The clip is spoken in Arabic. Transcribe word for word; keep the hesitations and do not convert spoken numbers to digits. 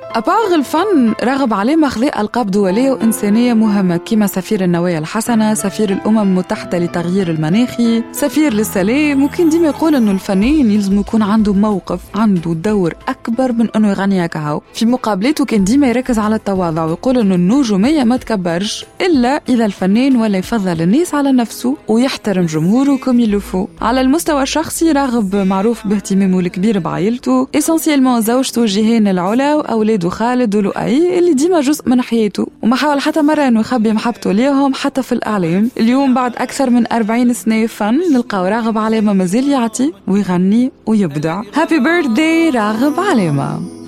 أباغ الفن راغب علامة خذاء ألقاب دولية وإنسانية مهمة كما سفير النوايا الحسنة، سفير الأمم المتحدة لتغيير المناخي، سفير للسلام. ممكن ديما يقول إنه الفنان يلزم يكون عنده موقف، عنده دور أكبر من إنه يغني كهو. في مقابلاته كان ديما يركز على التواضع ويقول إنه النجومية ما تكبرش إلا إذا الفنان ولا يفضل الناس على نفسه ويحترم جمهوره كم يلفو. على المستوى الشخصي راغب معروف باهتمامه الكبير بعائلته، إسانسيلمون زوجته جيهان العلا وأولاده خالد ولؤي اللي ديما جزء من حياته، وما حاول حتى مرة إنه يخبي محبته ليهم حتى في الإعلام. اليوم بعد أكثر من أربعين سنة فن نلقاو راغب علامة مازال يعطي ويغني ويبدع. هابي بيرثداي راغب علامة.